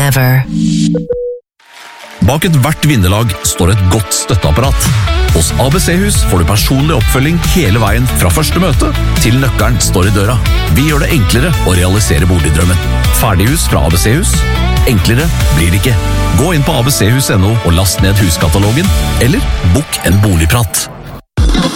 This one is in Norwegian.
ever. Bak et hvert vinnerlag står et godt støtteapparat. Hos ABC-hus får du personlig oppfølging hele veien fra første møte til nøkkelen står i døra. Vi gjør det enklere å realisere boligdrømmen. Ferdighus fra ABC-hus. Enklere blir det ikke. Gå inn på abchus.no og last ned huskatalogen, eller bok en boligprat.